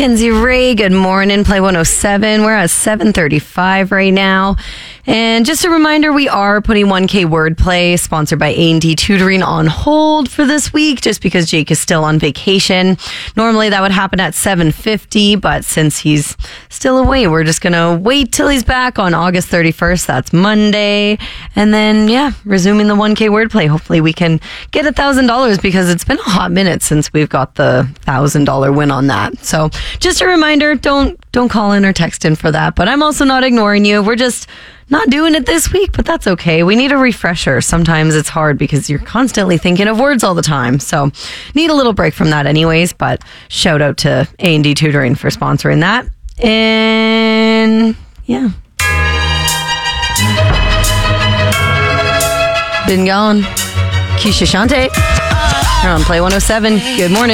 Kenzie Ray, good morning. Play 107. We're at 7:35 right now. And just a reminder, we are putting 1K Wordplay, sponsored by A&D Tutoring, on hold for this week just because Jake is still on vacation. Normally that would happen at 7:50, but since he's still away, we're just going to wait till he's back on August 31st. That's Monday. And then, resuming the 1K Wordplay. Hopefully we can get $1,000 because it's been a hot minute since we've got the $1,000 win on that. So just a reminder, don't call in or text in for that. But I'm also not ignoring you. We're just not doing it this week, but that's okay. We need a refresher. Sometimes it's hard because you're constantly thinking of words all the time. So need a little break from that anyways, but shout out to A&D Tutoring for sponsoring that. And been gone. Keisha Shante. You're on Play 107. Good morning.